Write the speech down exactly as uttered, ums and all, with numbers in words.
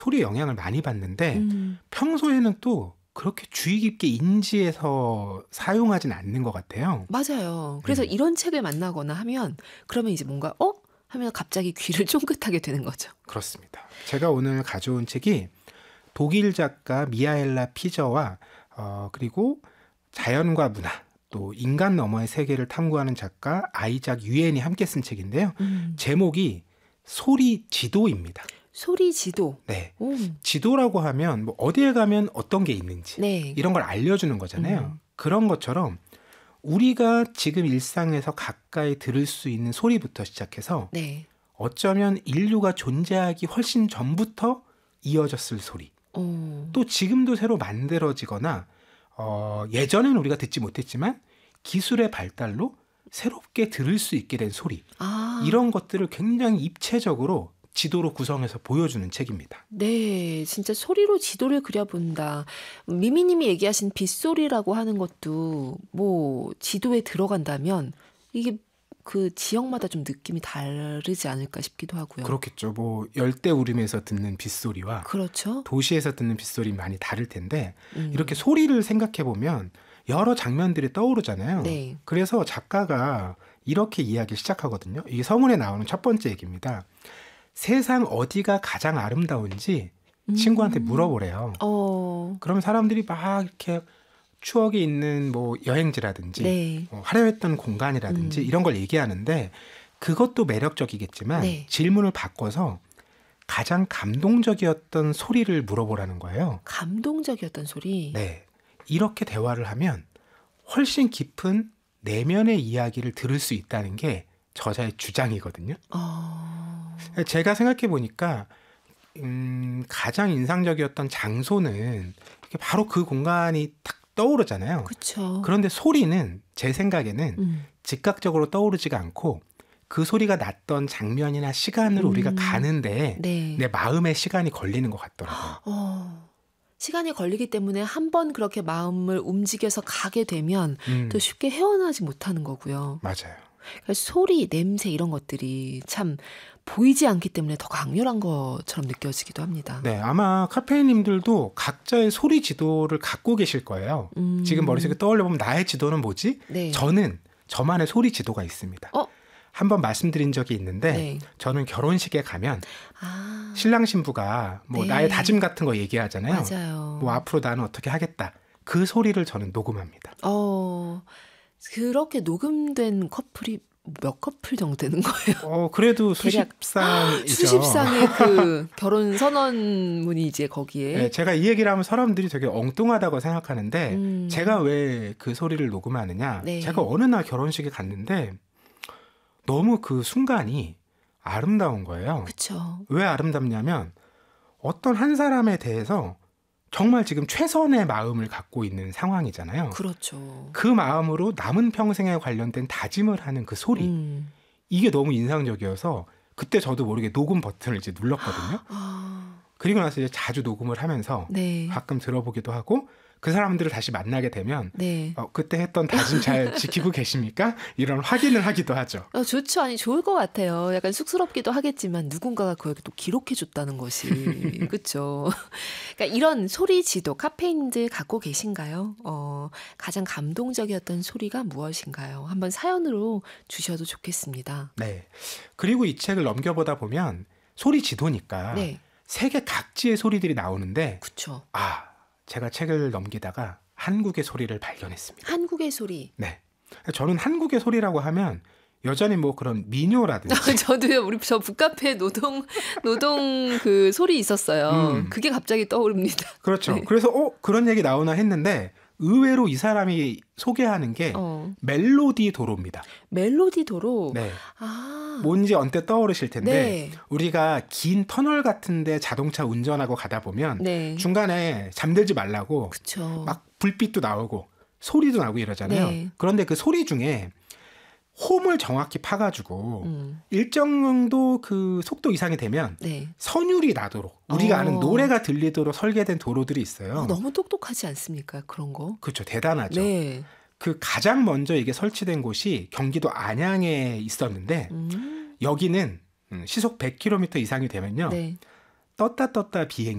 소리의 영향을 많이 받는데 음. 평소에는 또 그렇게 주의 깊게 인지해서 사용하진 않는 것 같아요. 맞아요. 그래서 음. 이런 책을 만나거나 하면 그러면 이제 뭔가 어? 하면 갑자기 귀를 쫑긋하게 되는 거죠. 그렇습니다. 제가 오늘 가져온 책이 독일 작가 미하엘라 피저와 어, 그리고 자연과 문화 또 인간 너머의 세계를 탐구하는 작가 아이작 유엔이 함께 쓴 책인데요. 음. 제목이 소리 지도입니다. 소리 지도. 네. 오. 지도라고 하면 뭐 어디에 가면 어떤 게 있는지 네. 이런 걸 알려주는 거잖아요. 음. 그런 것처럼 우리가 지금 일상에서 가까이 들을 수 있는 소리부터 시작해서 네. 어쩌면 인류가 존재하기 훨씬 전부터 이어졌을 소리, 오. 또 지금도 새로 만들어지거나 어, 예전에는 우리가 듣지 못했지만 기술의 발달로 새롭게 들을 수 있게 된 소리, 아. 이런 것들을 굉장히 입체적으로 지도로 구성해서 보여주는 책입니다. 네, 진짜 소리로 지도를 그려본다. 미미님이 얘기하신 빗소리라고 하는 것도 뭐 지도에 들어간다면 이게 그 지역마다 좀 느낌이 다르지 않을까 싶기도 하고요. 그렇겠죠. 뭐 열대우림에서 듣는 빗소리와 그렇죠. 도시에서 듣는 빗소리 많이 다를 텐데 음. 이렇게 소리를 생각해 보면 여러 장면들이 떠오르잖아요. 네. 그래서 작가가 이렇게 이야기를 시작하거든요. 이게 서문에 나오는 첫 번째 얘기입니다. 세상 어디가 가장 아름다운지 친구한테 음. 물어보래요. 어. 그러면 사람들이 막 이렇게 추억이 있는 뭐 여행지라든지 네. 뭐 화려했던 공간이라든지 음. 이런 걸 얘기하는데 그것도 매력적이겠지만 네. 질문을 바꿔서 가장 감동적이었던 소리를 물어보라는 거예요. 감동적이었던 소리. 네. 이렇게 대화를 하면 훨씬 깊은 내면의 이야기를 들을 수 있다는 게 저자의 주장이거든요. 어. 제가 생각해 보니까 음, 가장 인상적이었던 장소는 이렇게 바로 그 공간이 딱 떠오르잖아요. 그렇죠. 그런데 소리는 제 생각에는 음. 즉각적으로 떠오르지가 않고 그 소리가 났던 장면이나 시간으로 음. 우리가 가는데 네. 내 마음의 시간이 걸리는 것 같더라고요. 어. 시간이 걸리기 때문에 한 번 그렇게 마음을 움직여서 가게 되면 음, 또 쉽게 헤어나지 못하는 거고요. 맞아요. 그러니까 소리, 냄새 이런 것들이 참 보이지 않기 때문에 더 강렬한 것처럼 느껴지기도 합니다. 네, 아마 카페인님들도 각자의 소리 지도를 갖고 계실 거예요. 음. 지금 머릿속에 떠올려보면 나의 지도는 뭐지? 네. 저는 저만의 소리 지도가 있습니다. 어? 한번 말씀드린 적이 있는데 네. 저는 결혼식에 가면 아. 신랑 신부가 뭐 네. 나의 다짐 같은 거 얘기하잖아요. 맞아요. 뭐 앞으로 나는 어떻게 하겠다. 그 소리를 저는 녹음합니다. 어. 그렇게 녹음된 커플이 몇 커플 정도 되는 거예요? 어, 그래도 대략 수십상이죠. 수십 쌍의 그 결혼 선언문이 이제 거기에. 네, 제가 이 얘기를 하면 사람들이 되게 엉뚱하다고 생각하는데 음. 제가 왜 그 소리를 녹음하느냐. 네. 제가 어느 날 결혼식에 갔는데 너무 그 순간이 아름다운 거예요. 그렇죠. 왜 아름답냐면 어떤 한 사람에 대해서 정말 지금 최선의 마음을 갖고 있는 상황이잖아요. 그렇죠. 그 마음으로 남은 평생에 관련된 다짐을 하는 그 소리. 음. 이게 너무 인상적이어서 그때 저도 모르게 녹음 버튼을 이제 눌렀거든요. 아. 그리고 나서 이제 자주 녹음을 하면서 네. 가끔 들어보기도 하고 그 사람들을 다시 만나게 되면 네. 어, 그때 했던 다짐 잘 지키고 계십니까? 이런 확인을 하기도 하죠. 어, 좋죠. 아니 좋을 것 같아요. 약간 쑥스럽기도 하겠지만 누군가가 그걸 또 기록해줬다는 것이 그렇죠. 그러니까 이런 소리 지도 카페인들 갖고 계신가요? 어, 가장 감동적이었던 소리가 무엇인가요? 한번 사연으로 주셔도 좋겠습니다. 네. 그리고 이 책을 넘겨보다 보면 소리 지도니까 네, 세계 각지의 소리들이 나오는데 그렇죠. 아, 제가 책을 넘기다가 한국의 소리를 발견했습니다. 한국의 소리. 네. 저는 한국의 소리라고 하면 여전히 뭐 그런 민요라든지 저도요. 우리 저 북카페 노동 노동 그 소리 있었어요. 음. 그게 갑자기 떠오릅니다. 그렇죠. 네. 그래서 어 그런 얘기 나오나 했는데 의외로 이 사람이 소개하는 게 어, 멜로디 도로입니다. 멜로디 도로. 네. 아, 뭔지 언뜻 떠오르실 텐데 네, 우리가 긴 터널 같은데 자동차 운전하고 가다 보면 네, 중간에 잠들지 말라고 그렇죠. 막 불빛도 나오고 소리도 나고 이러잖아요. 네. 그런데 그 소리 중에 홈을 정확히 파가지고 음, 일정 정도 그 속도 이상이 되면 네. 선율이 나도록 우리가 어. 아는 노래가 들리도록 설계된 도로들이 있어요. 어, 너무 똑똑하지 않습니까? 그런 거. 그렇죠. 대단하죠. 네. 그 가장 먼저 이게 설치된 곳이 경기도 안양에 있었는데 음, 여기는 음, 시속 백 킬로미터 이상이 되면요. 네. 떴다 떴다 비행